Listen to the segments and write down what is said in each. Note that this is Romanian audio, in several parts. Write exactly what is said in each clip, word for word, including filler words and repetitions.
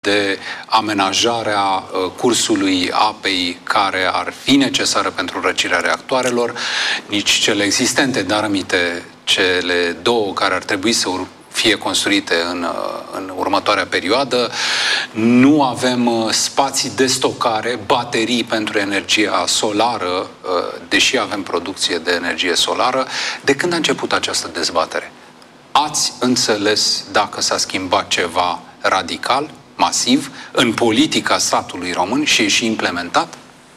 de amenajarea cursului apei care ar fi necesară pentru răcirea reactoarelor, nici cele existente, dar aminte cele două care ar trebui să fie construite în, în următoarea perioadă. Nu avem spații de stocare, baterii pentru energia solară, deși avem producție de energie solară. De când a început această dezbatere? Ați înțeles dacă s-a schimbat ceva radical, masiv, în politica statului român și e și implementat?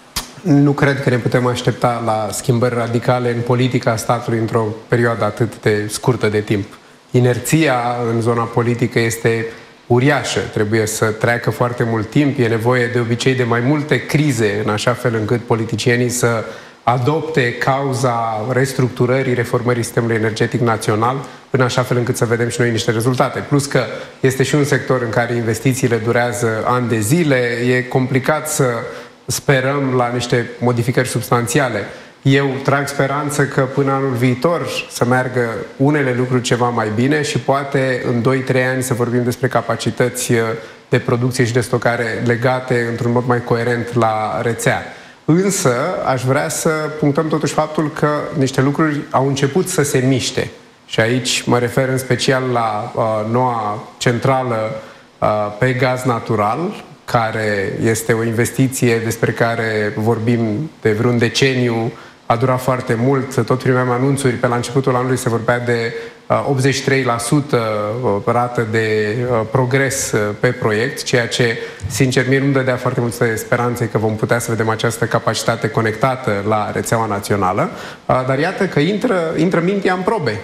Nu cred că ne putem aștepta la schimbări radicale în politica statului într-o perioadă atât de scurtă de timp. Inerția în zona politică este uriașă. Trebuie să treacă foarte mult timp. E nevoie de obicei de mai multe crize în așa fel încât politicienii să adopte cauza restructurării, reformării sistemului energetic național, în așa fel încât să vedem și noi niște rezultate. Plus că este și un sector în care investițiile durează ani de zile, e complicat să sperăm la niște modificări substanțiale. Eu trag speranță că până anul viitor să meargă unele lucruri ceva mai bine și poate în doi trei ani să vorbim despre capacități de producție și de stocare legate într-un mod mai coerent la rețea. Însă aș vrea să punctăm totuși faptul că niște lucruri au început să se miște. Și aici mă refer în special la uh, noua centrală uh, pe gaz natural, care este o investiție despre care vorbim de vreun deceniu, a durat foarte mult, tot primeam anunțuri, pe la începutul anului se vorbea de uh, optzeci și trei la sută rată de uh, progres uh, pe proiect, ceea ce, sincer, mie nu dădea foarte multe speranțe că vom putea să vedem această capacitate conectată la rețeaua națională, uh, dar iată că intră, intră mintea în probe.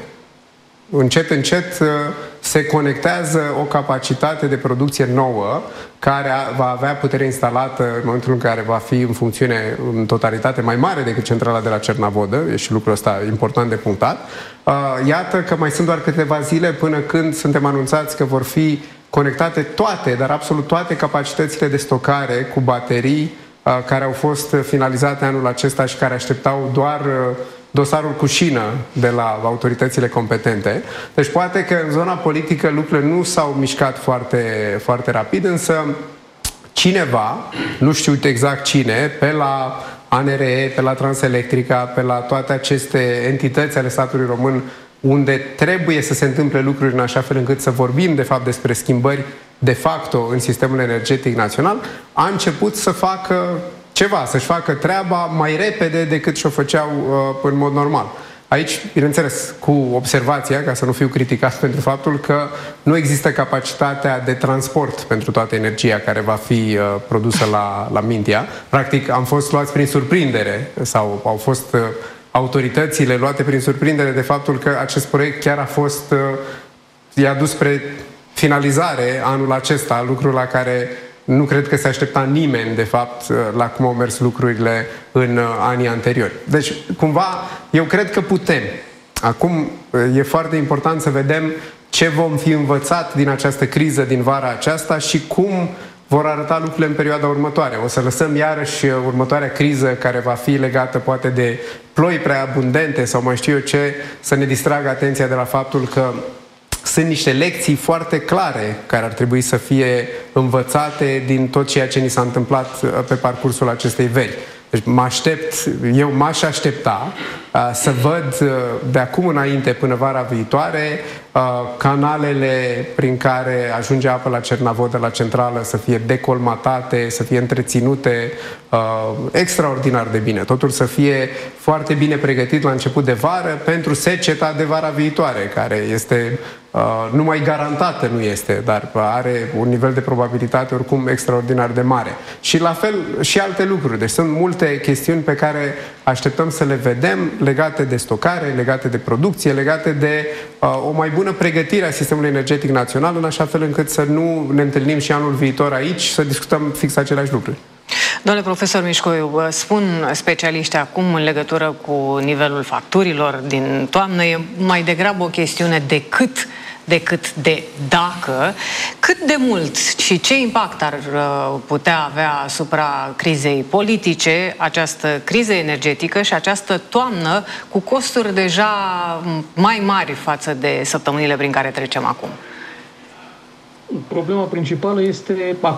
Încet, încet se conectează o capacitate de producție nouă care va avea putere instalată în momentul în care va fi în funcțiune în totalitate mai mare decât centrala de la Cernavodă, e și lucrul ăsta important de punctat. Iată că mai sunt doar câteva zile până când suntem anunțați că vor fi conectate toate, dar absolut toate capacitățile de stocare cu baterii care au fost finalizate anul acesta și care așteptau doar dosarul cu șină de la autoritățile competente. Deci poate că în zona politică lucrurile nu s-au mișcat foarte, foarte rapid, însă cineva, nu știu exact cine, pe la A N R E, pe la Transelectrica, pe la toate aceste entități ale statului român, unde trebuie să se întâmple lucruri în așa fel încât să vorbim de fapt despre schimbări de facto în sistemul energetic național, a început să facă ceva, să-și facă treaba mai repede decât și-o făceau uh, în mod normal. Aici, bineînțeles, cu observația, ca să nu fiu criticat pentru faptul că nu există capacitatea de transport pentru toată energia care va fi uh, produsă la, la Mintea. Practic, am fost luați prin surprindere sau au fost uh, autoritățile luate prin surprindere de faptul că acest proiect chiar a fost uh, i-a dus spre finalizare anul acesta, lucrul la care nu cred că se aștepta nimeni, de fapt, la cum au mers lucrurile în anii anteriori. Deci, cumva, eu cred că putem. Acum, e foarte important să vedem ce vom fi învățat din această criză din vara aceasta și cum vor arăta lucrurile în perioada următoare. O să lăsăm iarăși următoarea criză care va fi legată poate de ploi prea abundente sau mai știu eu ce, să ne distragă atenția de la faptul că sunt niște lecții foarte clare care ar trebui să fie învățate din tot ceea ce ni s-a întâmplat pe parcursul acestei veri. Deci mă aștept, eu m-aș aștepta uh, să văd uh, de acum înainte până vara viitoare uh, canalele prin care ajunge apă la Cernavodă, la centrală, să fie decolmatate, să fie întreținute uh, extraordinar de bine. Totul să fie foarte bine pregătit la început de vară pentru seceta de vara viitoare, care este uh, numai garantată, nu este, dar are un nivel de probabilitate oricum extraordinar de mare. Și la fel și alte lucruri. Deci sunt multe chestiuni pe care așteptăm să le vedem legate de stocare, legate de producție, legate de uh, o mai bună pregătire a sistemului energetic național, în așa fel încât să nu ne întâlnim și anul viitor aici să discutăm fix aceleași lucruri. Domnule profesor Mișcoiu, spun specialiști acum în legătură cu nivelul facturilor din toamnă, e mai degrabă o chestiune de cât decât de dacă, cât de mult și ce impact ar putea avea asupra crizei politice această criză energetică și această toamnă cu costuri deja mai mari față de săptămânile prin care trecem acum? Problema principală este